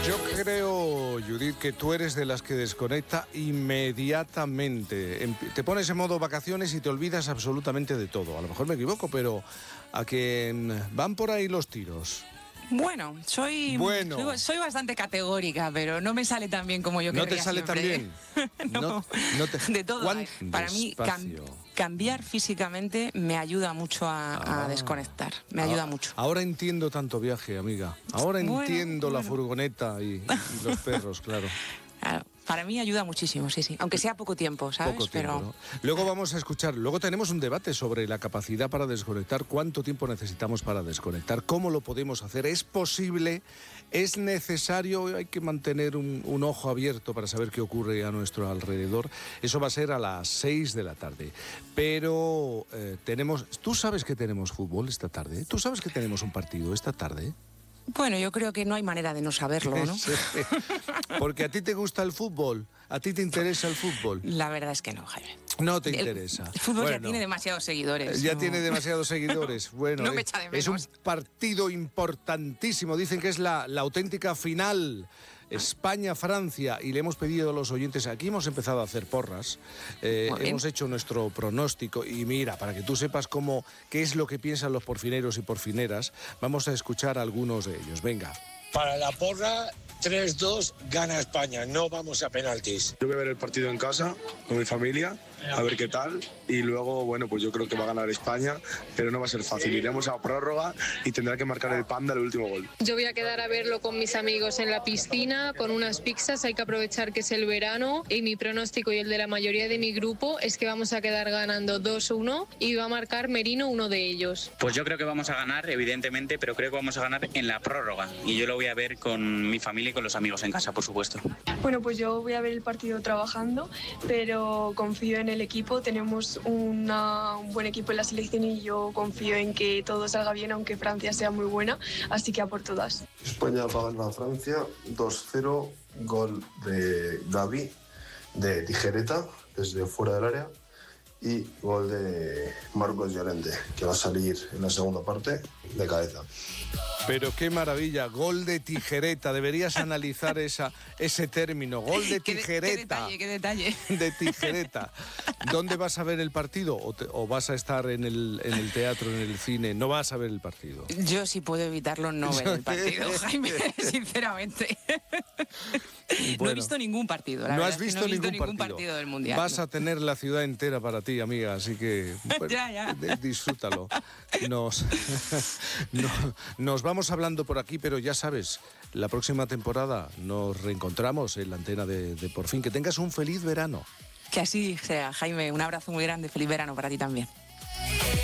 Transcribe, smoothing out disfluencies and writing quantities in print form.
Yo creo, Judith, que tú eres de las que desconecta inmediatamente. Te pones en modo vacaciones y te olvidas absolutamente de todo. A lo mejor me equivoco, pero a que van por ahí los tiros. Bueno, soy bastante categórica, pero no me sale tan bien como yo querría. ¿No te sale tan bien? No, de todo. Para mí, cambiar físicamente me ayuda mucho a desconectar. Me ayuda mucho. Ahora entiendo tanto viaje, amiga. Ahora entiendo la furgoneta y los perros, claro. Claro. Para mí ayuda muchísimo, sí. Aunque sea poco tiempo, ¿sabes? Poco tiempo, ¿no? Luego vamos a escuchar, luego tenemos un debate sobre la capacidad para desconectar, cuánto tiempo necesitamos para desconectar, cómo lo podemos hacer, es posible, es necesario, hay que mantener un ojo abierto para saber qué ocurre a nuestro alrededor. Eso va a ser a las 6 de la tarde. Pero tú sabes que tenemos fútbol esta tarde, tú sabes que tenemos un partido esta tarde. Bueno, yo creo que no hay manera de no saberlo, ¿no? Sí. Porque a ti te gusta el fútbol, a ti te interesa el fútbol. La verdad es que no, Jaime. No te interesa. El fútbol ya tiene demasiados seguidores. Ya tiene demasiados seguidores. Bueno, no me echa de menos. Es un partido importantísimo. Dicen que es la auténtica final. España-Francia, y le hemos pedido a los oyentes, aquí hemos empezado a hacer porras, hemos hecho nuestro pronóstico, y mira, para que tú sepas qué es lo que piensan los porfineros y porfineras, vamos a escuchar a algunos de ellos. Venga. Para la porra, 3-2, gana España, no vamos a penaltis. Yo voy a ver el partido en casa, con mi familia, a ver qué tal, y luego, bueno, pues yo creo que va a ganar España, pero no va a ser fácil. Iremos a prórroga y tendrá que marcar el Panda el último gol. Yo voy a quedar a verlo con mis amigos en la piscina, con unas pizzas, hay que aprovechar que es el verano, y mi pronóstico y el de la mayoría de mi grupo es que vamos a quedar ganando 2-1 y va a marcar Merino, uno de ellos. Pues yo creo que vamos a ganar, evidentemente, pero creo que vamos a ganar en la prórroga, y yo lo voy a ver con mi familia y con los amigos en casa, por supuesto. Bueno, pues yo voy a ver el partido trabajando, pero confío en el equipo, tenemos un buen equipo en la selección y yo confío en que todo salga bien, aunque Francia sea muy buena, así que a por todas. España va a ganar a Francia 2-0, gol de Gavi, de tijereta, desde fuera del área, y gol de Marcos Llorente, que va a salir en la segunda parte de cabeza. Pero qué maravilla, gol de tijereta, deberías analizar ese término, gol de tijereta. Qué detalle. De tijereta. ¿Dónde vas a ver el partido? ¿O vas a estar en el teatro, en el cine? ¿No vas a ver el partido? Yo, si puedo evitarlo, no ver el partido, Jaime, sinceramente. Bueno, no he visto ningún partido. No has visto ningún partido del Mundial. Vas a tener la ciudad entera para ti, amiga, así que bueno, ya. Disfrútalo. Nos vamos hablando por aquí, pero ya sabes, la próxima temporada nos reencontramos en la antena de Por Fin. Que tengas un feliz verano. Que así sea, Jaime. Un abrazo muy grande, feliz verano para ti también.